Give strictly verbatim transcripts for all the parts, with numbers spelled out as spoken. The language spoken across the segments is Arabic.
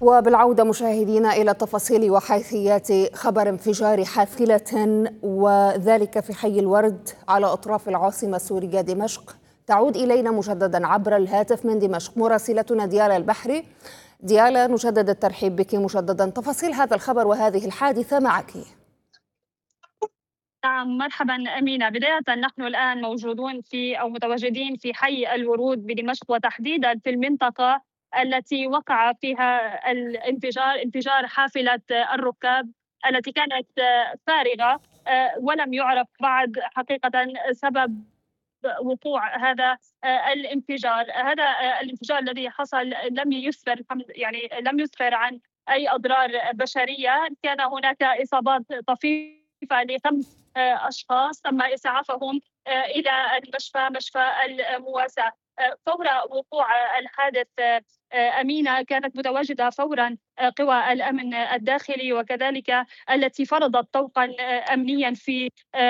وبالعودة مشاهدينا إلى تفاصيل وحيثيات خبر انفجار حافلة وذلك في حي الورد على أطراف العاصمة السورية دمشق. تعود إلينا مجددا عبر الهاتف من دمشق مراسلتنا ديالا البحري. ديالا، نجدد الترحيب بك مجددا. تفاصيل هذا الخبر وهذه الحادثة معك. نعم، مرحبا أمينة. بداية نحن الآن موجودون في أو متواجدين في حي الورود بدمشق، وتحديدا في المنطقة التي وقع فيها الانفجار انفجار حافلة الركاب التي كانت فارغة، ولم يعرف بعد حقيقة سبب وقوع هذا الانفجار. هذا الانفجار الذي حصل لم يسفر يعني لم يسفر عن أي أضرار بشرية. كان هناك إصابات طفيفة لخمس أشخاص تم إسعافهم إلى المشفى مشفى المواساة. فور وقوع الحادث أمينة كانت متواجدة فورا قوى الأمن الداخلي وكذلك التي فرضت طوقا أمنيا في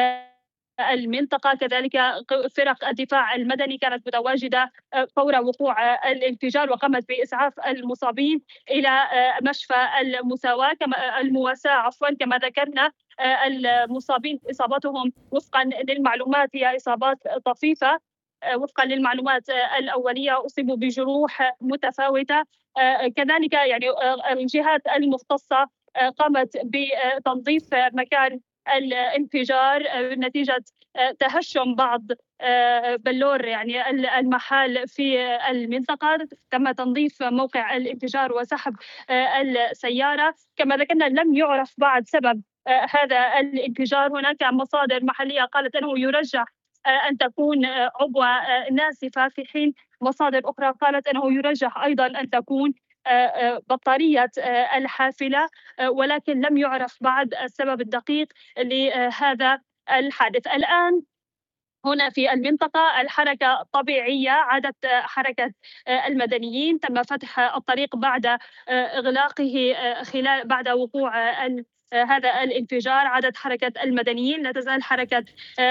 المنطقة، كذلك فرق الدفاع المدني كانت متواجدة فور وقوع الانفجار وقامت بإسعاف المصابين إلى مشفى المساواة كما المواساة عفوا كما ذكرنا. المصابين إصابتهم وفقا للمعلومات هي إصابات طفيفة. وفقا للمعلومات الأولية أصيبوا بجروح متفاوتة. كذلك يعني الجهات المختصة قامت بتنظيف مكان الانفجار نتيجة تهشم بعض بلور يعني المحال في المنطقة. تم تنظيف موقع الانفجار وسحب السيارة. كما ذكرنا لم يعرف بعد سبب هذا الانفجار. هناك مصادر محلية قالت أنه يرجح أن تكون عبوة ناسفة، في حين مصادر أخرى قالت أنه يرجح أيضا أن تكون بطارية الحافلة، ولكن لم يعرف بعد السبب الدقيق لهذا الحادث. الآن هنا في المنطقة الحركة طبيعية، عادت حركة المدنيين. تم فتح الطريق بعد إغلاقه خلال بعد وقوع هذا الانفجار. عادت حركة المدنيين، لا تزال حركة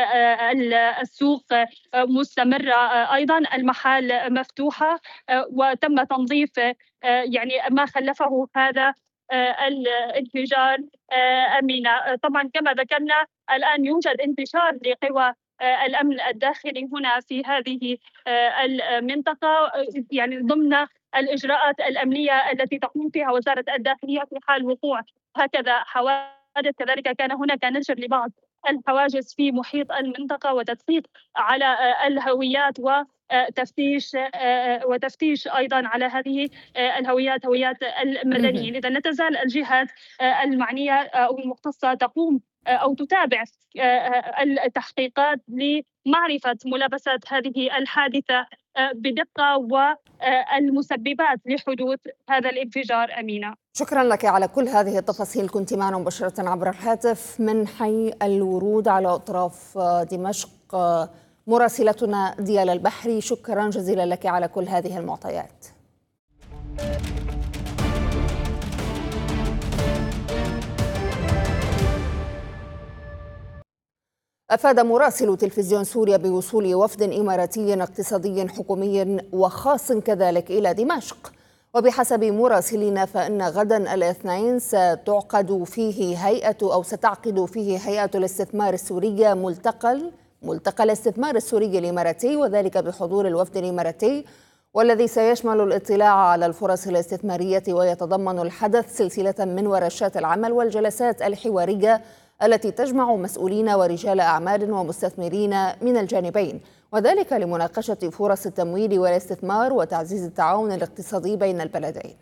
السوق مستمرة أيضا، المحال مفتوحة وتم تنظيف يعني ما خلفه هذا الانفجار أمينة. طبعا كما ذكرنا الآن يوجد انتشار لقوى الأمن الداخلي هنا في هذه المنطقة، يعني ضمن الإجراءات الأمنية التي تقوم فيها وزارة الداخلية في حال وقوع هكذا حوادث. كذلك كان هناك نشر لبعض الحواجز في محيط المنطقة وتدقيق على الهويات وتفتيش وتفتيش أيضا على هذه الهويات هويات المدنيين. إذا لا تزال الجهات المعنية أو المختصة تقوم أو تتابع التحقيقات لمعرفة ملابسات هذه الحادثة بدقة والمسببات لحدوث هذا الانفجار. أمينة، شكرا لك على كل هذه التفاصيل. كنت معنا مباشرة عبر الهاتف من حي الورود على أطراف دمشق مراسلتنا ديالا البحري. شكرا جزيلا لك على كل هذه المعطيات. أفاد مراسل تلفزيون سوريا بوصول وفد إماراتي اقتصادي حكومي وخاص كذلك إلى دمشق. وبحسب مراسلين فإن غدا الاثنين ستعقد فيه هيئة أو ستعقد فيه هيئة الاستثمار السورية ملتقى ملتقى الاستثمار السوري الإماراتي، وذلك بحضور الوفد الإماراتي، والذي سيشمل الاطلاع على الفرص الاستثمارية ويتضمن الحدث سلسلة من ورشات العمل والجلسات الحوارية التي تجمع مسؤولين ورجال أعمال ومستثمرين من الجانبين، وذلك لمناقشة فرص التمويل والاستثمار وتعزيز التعاون الاقتصادي بين البلدين.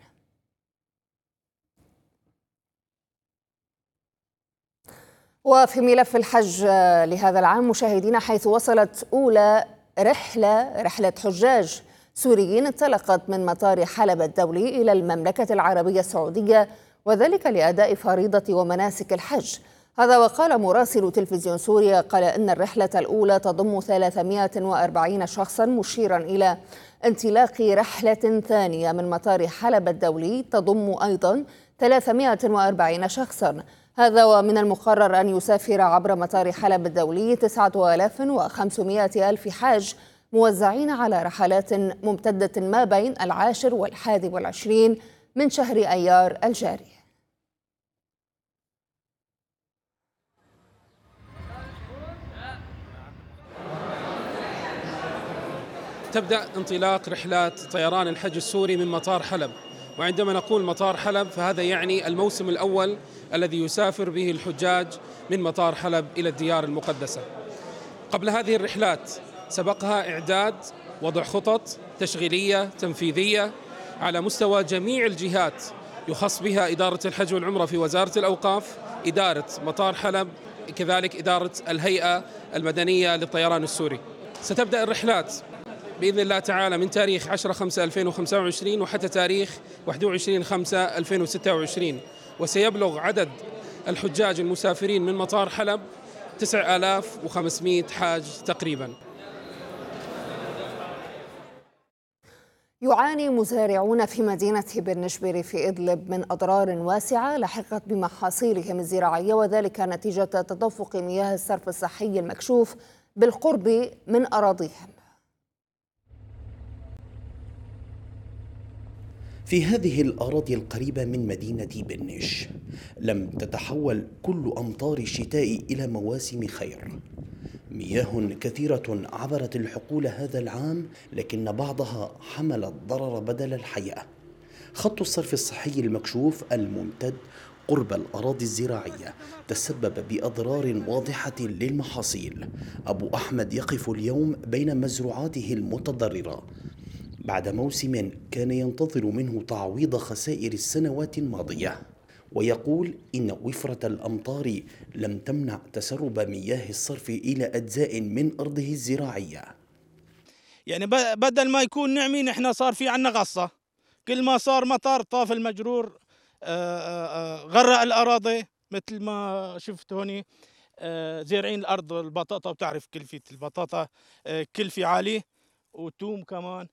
وفي ملف الحج لهذا العام مشاهدينا، حيث وصلت أولى رحلة رحلة حجاج سوريين انطلقت من مطار حلب الدولي إلى المملكة العربية السعودية، وذلك لأداء فريضة ومناسك الحج. هذا وقال مراسل تلفزيون سوريا قال إن الرحلة الأولى تضم ثلاثمائة وأربعين شخصا، مشيرا إلى انطلاق رحلة ثانية من مطار حلب الدولي تضم أيضا ثلاثمائة وأربعين شخصا. هذا ومن المقرر أن يسافر عبر مطار حلب الدولي تسعة آلاف وخمسمائة ألف حاج موزعين على رحلات ممتدة ما بين العاشر والحادي والعشرين من شهر أيار الجاري. تبدأ انطلاق رحلات طيران الحج السوري من مطار حلب، وعندما نقول مطار حلب فهذا يعني الموسم الأول الذي يسافر به الحجاج من مطار حلب إلى الديار المقدسة. قبل هذه الرحلات سبقها إعداد وضع خطط تشغيلية تنفيذية على مستوى جميع الجهات يخص بها إدارة الحج والعمرة في وزارة الأوقاف، إدارة مطار حلب، كذلك إدارة الهيئة المدنية للطيران السوري. ستبدأ الرحلات بإذن الله تعالى من تاريخ عشرة خمسة ألفين وخمسة وعشرين وحتى تاريخ واحد وعشرين خمسة ألفين وستة وعشرين، وسيبلغ عدد الحجاج المسافرين من مطار حلب تسعة آلاف وخمسمئة حاج تقريبا. يعاني مزارعون في مدينة برنشبري في إدلب من أضرار واسعة لحقت بمحاصيلهم الزراعية، وذلك نتيجة تدفق مياه الصرف الصحي المكشوف بالقرب من أراضيهم. في هذه الأراضي القريبة من مدينة بنش لم تتحول كل أمطار الشتاء إلى مواسم خير. مياه كثيرة عبرت الحقول هذا العام، لكن بعضها حمل الضرر بدل الحياة. خط الصرف الصحي المكشوف الممتد قرب الأراضي الزراعية تسبب بأضرار واضحة للمحاصيل. أبو أحمد يقف اليوم بين مزروعاته المتضررة بعد موسم كان ينتظر منه تعويض خسائر السنوات الماضية، ويقول إن وفرة الأمطار لم تمنع تسرب مياه الصرف إلى أجزاء من أرضه الزراعية. يعني بدل ما يكون نعمين احنا صار في عنا غصة، كل ما صار مطر طاف المجرور غرق الأراضي مثل ما شفت هوني. زارعين الأرض البطاطا، وتعرف كلفة البطاطا كلفة عالية، وتوم كمان.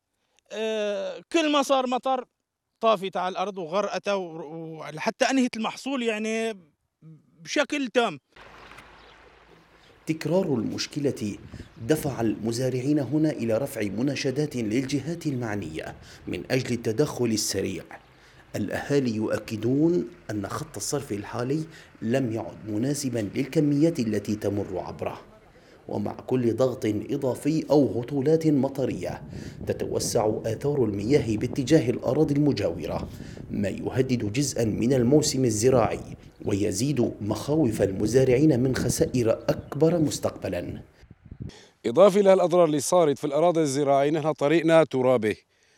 كل ما صار مطر طافت على الأرض وغرقتها وحتى أنهت المحصول يعني بشكل تام. تكرار المشكلة دفع المزارعين هنا إلى رفع مناشدات للجهات المعنية من أجل التدخل السريع. الأهالي يؤكدون أن خط الصرف الحالي لم يعد مناسبا للكميات التي تمر عبره، ومع كل ضغط إضافي أو هطولات مطرية تتوسع آثار المياه باتجاه الأراضي المجاورة، ما يهدد جزءا من الموسم الزراعي ويزيد مخاوف المزارعين من خسائر أكبر مستقبلا. إضافة إلى الأضرار اللي صارت في الأراضي الزراعية، نحن طريقنا ترابي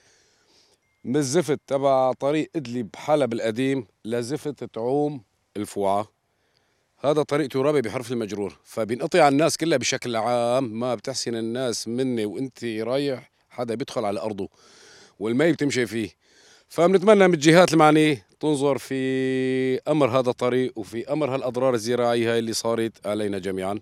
من الزفت تبع طريق إدلب حلب القديم لزفت تعوم الفوعة. هذا طريق ترابي بحرف المجرور، فبينقطع الناس كلها بشكل عام. ما بتحسن الناس مني وانت رايح حدا بيدخل على أرضه والمي بتمشي فيه. فبنتمنى من الجهات المعنية تنظر في أمر هذا الطريق وفي أمر هالأضرار الزراعية اللي صارت علينا جميعا.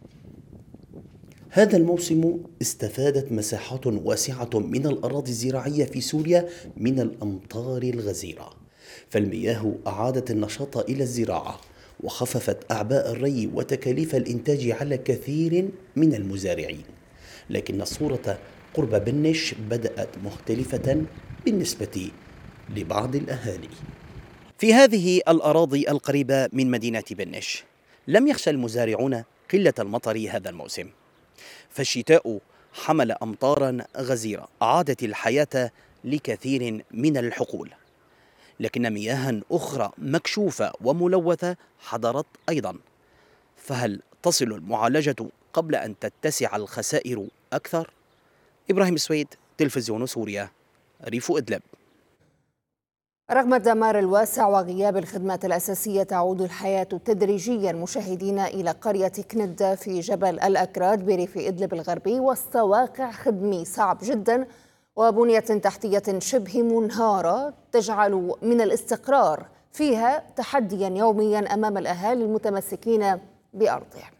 هذا الموسم استفادت مساحات واسعة من الأراضي الزراعية في سوريا من الأمطار الغزيرة، فالمياه أعادت النشاط إلى الزراعة وخففت أعباء الري وتكاليف الإنتاج على كثير من المزارعين. لكن الصورة قرب بنش بدأت مختلفة بالنسبة لبعض الأهالي. في هذه الأراضي القريبة من مدينة بنش لم يخشى المزارعون قلة المطر هذا الموسم، فالشتاء حمل أمطارا غزيرة أعادت الحياة لكثير من الحقول، لكن مياه أخرى مكشوفة وملوثة حضرت أيضا. فهل تصل المعالجة قبل أن تتسع الخسائر أكثر؟ إبراهيم السويد، تلفزيون سوريا، ريف إدلب. رغم الدمار الواسع وغياب الخدمات الأساسية تعود الحياة تدريجيا مشاهدينا إلى قرية كندة في جبل الأكراد بريف إدلب الغربي، وسط واقع خدمي صعب جدا وبنية تحتية شبه منهارة تجعل من الاستقرار فيها تحديا يوميا أمام الأهالي المتمسكين بأرضهم.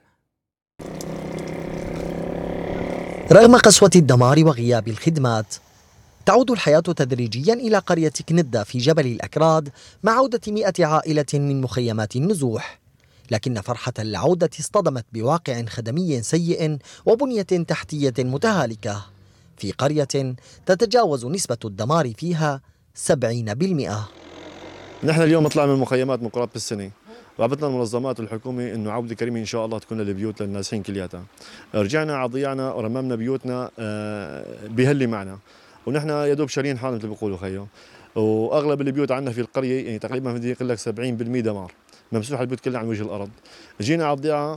رغم قسوة الدمار وغياب الخدمات تعود الحياة تدريجيا إلى قرية كندة في جبل الأكراد مع عودة مئة عائلة من مخيمات النزوح، لكن فرحة العودة اصطدمت بواقع خدمي سيء وبنية تحتية متهالكة في قرية تتجاوز نسبة الدمار فيها سبعين بالمئة. نحن اليوم نطلع من المخيمات من قرابة السنة، رابطنا المنظمات والحكومة انه عودة كريمة ان شاء الله تكون للبيوت للنازحين كلياتها. رجعنا على ضيعنا ورممنا بيوتنا بهلي معنا، ونحن يا دوب شارين حالنا مثل ما بيقولوا خيو. واغلب البيوت عندنا في القرية يعني تقريبا بدي اقول لك سبعين بالمئة دمار، ممسوح البيوت كلها عن وجه الارض. جينا على الضيعة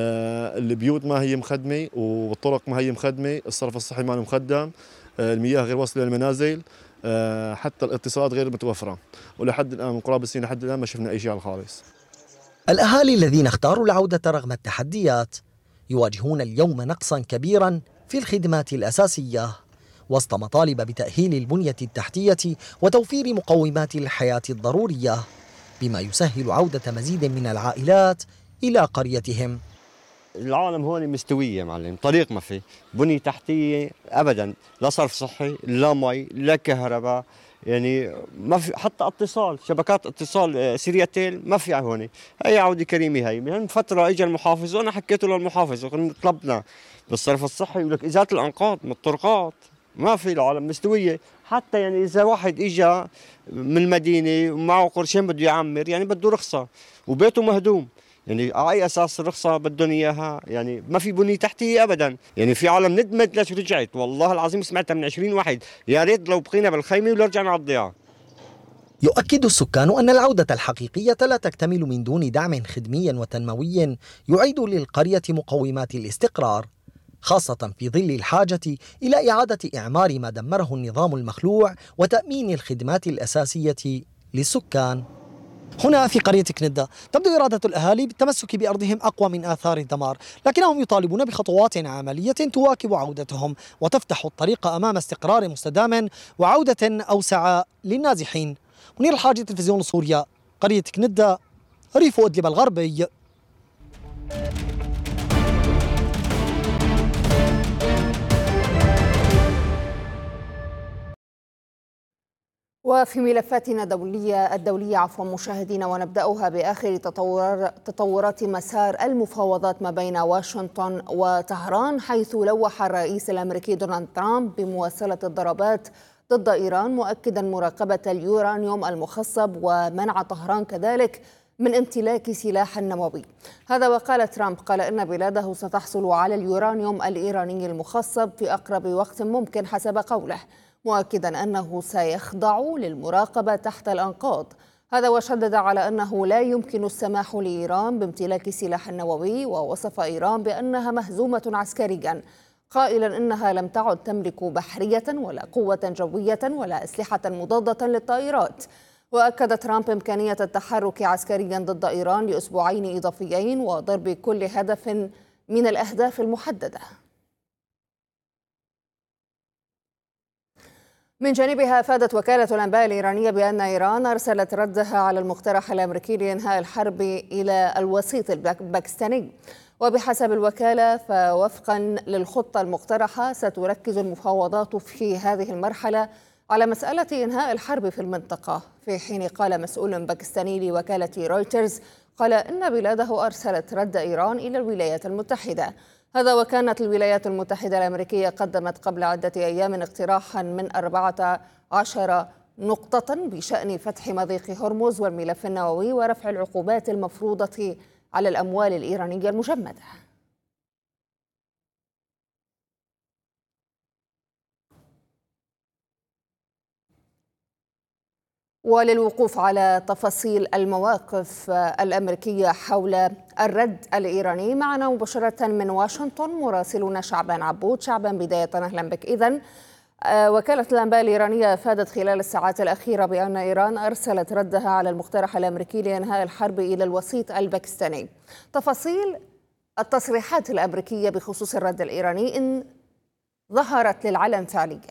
البيوت ما هي مخدمة والطرق ما هي مخدمة، الصرف الصحي ما مخدم، المياه غير واصلة للمنازل، حتى الاتصالات غير متوفرة، ولحد الآن من قرابة السنين لحد الآن ما شفنا أي شيء على الخالص. الأهالي الذين اختاروا العودة رغم التحديات يواجهون اليوم نقصا كبيرا في الخدمات الأساسية وسط مطالب بتأهيل البنية التحتية وتوفير مقومات الحياة الضرورية، بما يسهل عودة مزيد من العائلات إلى قريتهم. العالم هون مستوية معلم، طريق ما في، بنية تحتية أبدا، لا صرف صحي، لا مي، لا كهرباء، يعني ما في حتى اتصال، شبكات اتصال سيرياتيل ما في هون. هي عودة كريمة هي، من فترة اجى المحافظ وانا حكيته للمحافظ وكنا طلبنا بالصرف الصحي يقول لك ازالة الانقاض من الطرقات، ما في، العالم مستوية. حتى يعني اذا واحد اجى من المدينة ومعه قرشين بده يعمر يعني بده رخصة وبيته مهدوم، يعني على اي اساس الرخصه بدهم اياها؟ يعني ما في بنيه تحتيه ابدا، يعني في عالم ندمت ليش رجعت، والله العظيم سمعتها من عشرين واحد، يا ريت لو بقينا بالخيمه ولا رجعنا على الضياع. يؤكد السكان أن العودة الحقيقية لا تكتمل من دون دعم خدمي وتنموي يعيد للقرية مقومات الاستقرار، خاصة في ظل الحاجة إلى إعادة إعمار ما دمره النظام المخلوع وتأمين الخدمات الأساسية للسكان. هنا في قرية كندة تبدو إرادة الأهالي بالتمسك بأرضهم أقوى من آثار الدمار، لكنهم يطالبون بخطوات عملية تواكب عودتهم وتفتح الطريق أمام استقرار مستدام وعودة أوسع للنازحين. منير الحاجي، تلفزيون سوريا، قرية كندة، ريف إدلب الغربي. وفي ملفاتنا الدولية الدولية عفوا مشاهدينا، ونبدأها بآخر تطور تطورات مسار المفاوضات ما بين واشنطن وطهران، حيث لوح الرئيس الأمريكي دونالد ترامب بمواصلة الضربات ضد إيران، مؤكدا مراقبة اليورانيوم المخصب ومنع طهران كذلك من امتلاك سلاح نووي. هذا وقال ترامب قال إن بلاده ستحصل على اليورانيوم الإيراني المخصب في أقرب وقت ممكن حسب قوله، مؤكدا أنه سيخضع للمراقبة تحت الأنقاض. هذا وشدد على أنه لا يمكن السماح لإيران بامتلاك سلاح نووي، ووصف إيران بأنها مهزومة عسكريا، قائلا إنها لم تعد تملك بحرية ولا قوة جوية ولا أسلحة مضادة للطائرات. وأكد ترامب إمكانية التحرك عسكريا ضد إيران لأسبوعين إضافيين وضرب كل هدف من الأهداف المحددة. من جانبها أفادت وكالة الأنباء الإيرانية بأن إيران أرسلت ردها على المقترح الأمريكي لإنهاء الحرب إلى الوسيط الباكستاني. وبحسب الوكالة فوفقا للخطة المقترحة ستركز المفاوضات في هذه المرحلة على مسألة إنهاء الحرب في المنطقة، في حين قال مسؤول باكستاني لوكالة رويترز قال إن بلاده أرسلت رد إيران إلى الولايات المتحدة. هذا وكانت الولايات المتحدة الأمريكية قدمت قبل عدة أيام اقتراحا من أربعة عشر نقطة بشأن فتح مضيق هرمز والملف النووي ورفع العقوبات المفروضة على الأموال الإيرانية المجمدة. وللوقوف على تفاصيل المواقف الأمريكية حول الرد الإيراني، معنا مباشرة من واشنطن مراسلنا شعبان عبود. شعبان، بداية أهلا بك. إذن وكالة الأنباء الإيرانية أفادت خلال الساعات الأخيرة بأن إيران أرسلت ردها على المقترح الأمريكي لإنهاء الحرب إلى الوسيط الباكستاني. تفاصيل التصريحات الأمريكية بخصوص الرد الإيراني إن ظهرت للعلن فعليا.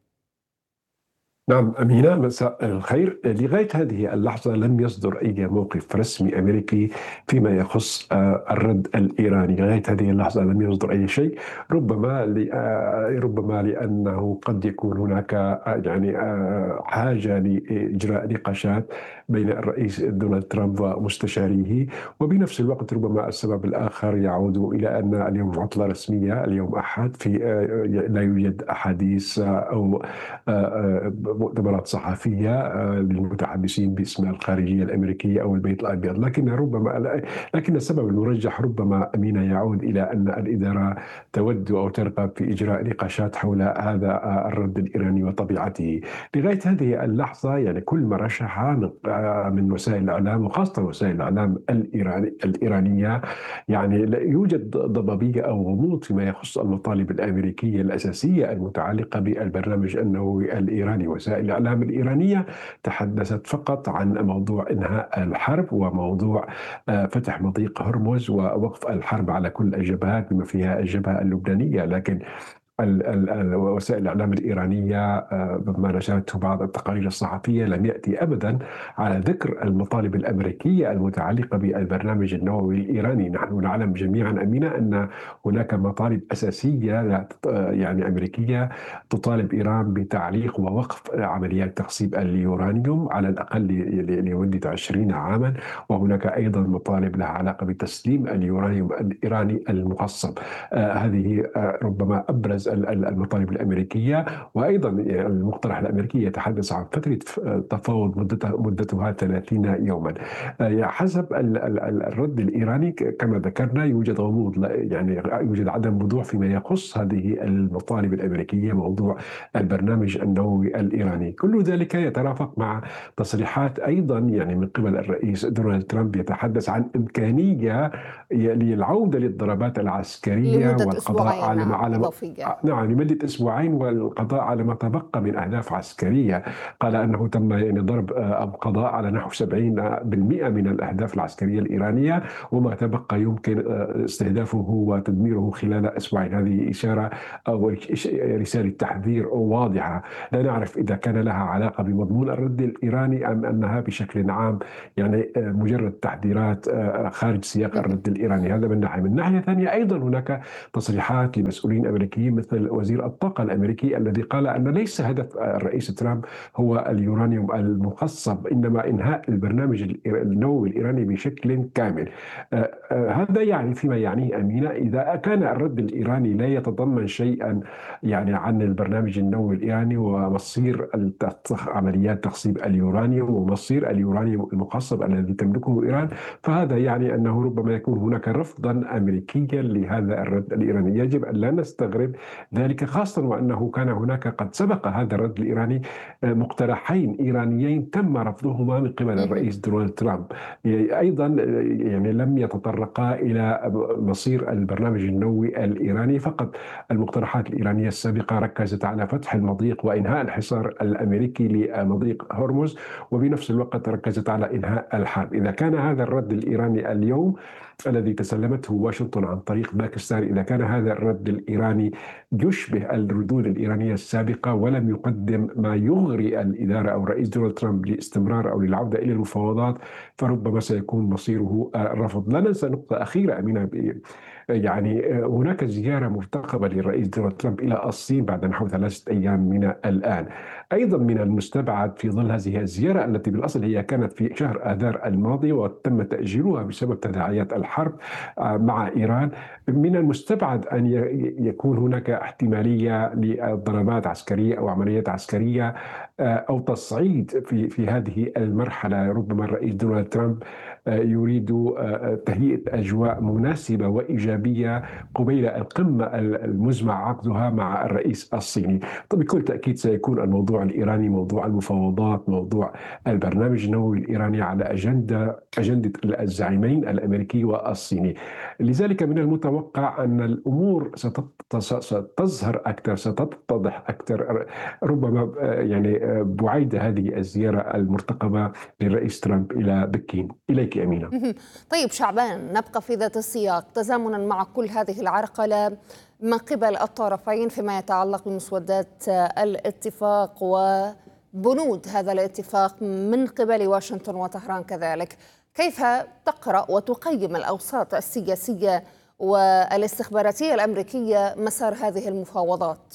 نعم أمينة، مساء الخير. لغاية هذه اللحظة لم يصدر أي موقف رسمي أمريكي فيما يخص الرد الإيراني. لغاية هذه اللحظة لم يصدر أي شيء، ربما ربما لأنه قد يكون هناك يعني حاجة لإجراء نقاشات بين الرئيس دونالد ترامب ومستشاريه، وبنفس الوقت ربما السبب الآخر يعود إلى أن اليوم عطلة رسمية، اليوم أحد، في لا يوجد أحاديث أو مؤتمرات صحفية للمتحدثين باسم الخارجية الأمريكية أو البيت الأبيض، لكن ربما لكن السبب المرجح ربما أمينة يعود إلى أن الإدارة تود أو ترغب في إجراء نقاشات حول هذا الرد الإيراني وطبيعته. لغاية هذه اللحظة يعني كل ما رشح من وسائل الإعلام وخاصة وسائل الإعلام الإيراني الإيرانية يعني يوجد ضبابية أو غموض فيما يخص المطالب الأمريكية الأساسية المتعلقة بالبرنامج النووي الإيراني. وسائل الإعلام الإيرانية تحدثت فقط عن موضوع إنهاء الحرب وموضوع فتح مضيق هرمز ووقف الحرب على كل الجبهات بما فيها الجبهة اللبنانية، لكن وسائل الإعلام الإيرانية بما نشرته بعض التقارير الصحفية لم يأتي أبدا على ذكر المطالب الأمريكية المتعلقة بالبرنامج النووي الإيراني. نحن نعلم جميعا أمينة أن هناك مطالب أساسية يعني أمريكية تطالب إيران بتعليق ووقف عمليات تخصيب اليورانيوم على الأقل لمدة عشرين عاما، وهناك أيضا مطالب لها علاقة بتسليم اليورانيوم الإيراني المخصب. آه هذه آه ربما أبرز المطالب الأمريكية. وأيضا المقترح الأمريكي يتحدث عن فترة تفاوض مدتها, مدتها ثلاثين يوما. حسب الرد الإيراني كما ذكرنا يوجد غموض، يعني يوجد عدم وضوح فيما يخص هذه المطالب الأمريكية، موضوع البرنامج النووي الإيراني. كل ذلك يترافق مع تصريحات أيضا يعني من قبل الرئيس دونالد ترامب يتحدث عن إمكانية للعودة للضربات العسكرية والقضاء على على نعم لمدة أسبوعين والقضاء على ما تبقى من أهداف عسكرية. قال أنه تم يعني ضرب القضاء على نحو سبعين بالمئة من الأهداف العسكرية الإيرانية، وما تبقى يمكن استهدافه وتدميره خلال أسبوعين. هذه إشارة أو رسالة تحذير واضحة. لا نعرف إذا كان لها علاقة بمضمون الرد الإيراني أم أنها بشكل عام يعني مجرد تحذيرات خارج سياق الرد الإيراني. هذا من ناحية. من ناحية ثانية أيضا هناك تصريحات لمسؤولين أمريكيين مثل وزير الطاقة الأمريكي الذي قال أن ليس هدف الرئيس ترامب هو اليورانيوم المخصب، إنما إنهاء البرنامج النووي الإيراني بشكل كامل. آه آه هذا يعني فيما يعنيه أمينة إذا كان الرد الإيراني لا يتضمن شيئا يعني عن البرنامج النووي الإيراني ومصير عمليات تخصيب اليورانيوم ومصير اليورانيوم المخصب الذي تملكه إيران، فهذا يعني أنه ربما يكون هناك رفضا أمريكيا لهذا الرد الإيراني. يجب أن لا نستغرب ذلك، خاصة وأنه كان هناك قد سبق هذا الرد الإيراني مقترحين إيرانيين تم رفضهما من قبل الرئيس دونالد ترامب. أيضا يعني لم يتطرقا إلى مصير البرنامج النووي الإيراني، فقط المقترحات الإيرانية السابقة ركزت على فتح المضيق وإنهاء الحصار الأمريكي لمضيق هرمز، وبنفس الوقت ركزت على إنهاء الحرب. إذا كان هذا الرد الإيراني اليوم الذي تسلمته واشنطن عن طريق باكستان، إذا كان هذا الرد الإيراني يشبه الردود الإيرانية السابقة ولم يقدم ما يغري الإدارة أو الرئيس دونالد ترامب لاستمرار أو للعودة إلى المفاوضات، فربما سيكون مصيره الرفض. لا ننسى نقطة أخيرة أمينة، يعني هناك زيارة مرتقبة للرئيس دونالد ترامب إلى الصين بعد نحو ثلاثة أيام من الآن. أيضا من المستبعد في ظل هذه الزيارة التي بالأصل هي كانت في شهر آذار الماضي وتم تأجيلها بسبب تداعيات الحرب مع إيران، من المستبعد أن يكون هناك احتمالية لضربات عسكرية أو عمليات عسكرية أو تصعيد في في هذه المرحلة. ربما الرئيس دونالد ترامب يريد تهيئة أجواء مناسبة وإيجابية قبيل القمة المزمع عقدها مع الرئيس الصيني. طب بكل تأكيد سيكون الموضوع الإيراني، موضوع المفاوضات، موضوع البرنامج النووي الإيراني على أجندة أجندة الزعيمين الأمريكي والصيني. لذلك من المتوقع أن الأمور ستظهر أكثر، ستتضح أكثر ربما يعني بعيد هذه الزيارة المرتقبة للرئيس ترامب إلى بكين. إليك أمينة. طيب شعبان، نبقى في ذات السياق تزامنا مع كل هذه العرقلة من قبل الطرفين فيما يتعلق بمسودات الاتفاق وبنود هذا الاتفاق من قبل واشنطن وطهران كذلك. كيف تقرأ وتقيم الأوساط السياسية والاستخباراتية الأمريكية مسار هذه المفاوضات؟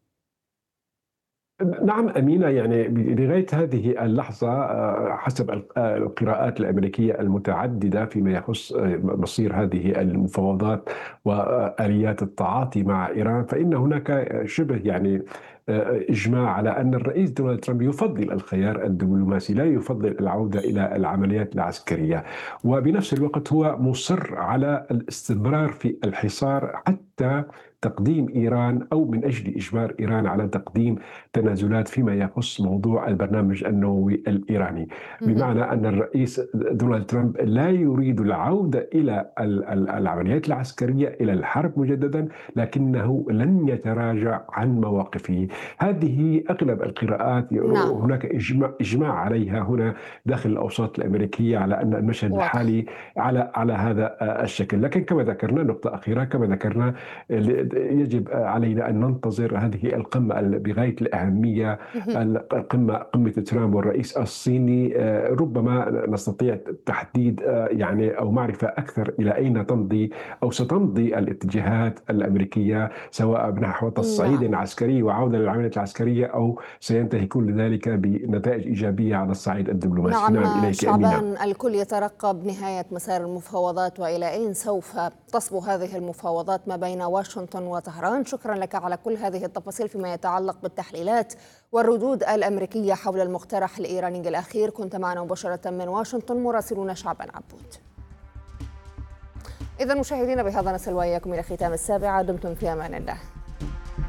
نعم أمينة، يعني لغاية هذه اللحظة حسب القراءات الأمريكية المتعددة فيما يخص مصير هذه المفاوضات وآليات التعاطي مع إيران، فإن هناك شبه يعني إجماع على أن الرئيس دونالد ترامب يفضل الخيار الدبلوماسي، لا يفضل العودة إلى العمليات العسكرية، وبنفس الوقت هو مصر على الاستمرار في الحصار حتى تقديم إيران أو من أجل إجبار إيران على تقديم تنازلات فيما يخص موضوع البرنامج النووي الإيراني. بمعنى أن الرئيس دونالد ترامب لا يريد العودة إلى العمليات العسكرية إلى الحرب مجددا، لكنه لن يتراجع عن مواقفه. هذه أغلب القراءات نعم. هناك إجماع, إجماع عليها هنا داخل الأوساط الأمريكية على أن المشهد واضح. الحالي على على هذا الشكل. لكن كما ذكرنا، نقطة أخيرة، كما ذكرنا يجب علينا أن ننتظر هذه القمة بغاية الأهمية، القمة قمة ترامب والرئيس الصيني. ربما نستطيع تحديد يعني أو معرفة أكثر إلى أين تمضي أو ستمضي الاتجاهات الأمريكية، سواء نحو تصعيد عسكري وعودة للعمليات العسكرية أو سينتهي كل ذلك بنتائج إيجابية على الصعيد الدبلوماسي. نعم, نعم إليك شعبان، الكل يترقب نهاية مسار المفاوضات وإلى أين سوف تصبو هذه المفاوضات ما بين واشنطن وطهران. شكرا لك على كل هذه التفاصيل فيما يتعلق بالتحليلات والردود الأمريكية حول المقترح الإيراني الأخير. كنت معنا مباشرة من واشنطن مراسلون شعبان عبود. إذا مشاهدينا، بهذا نصل وإياكم إلى ختام السابعة. دمتم في أمان الله.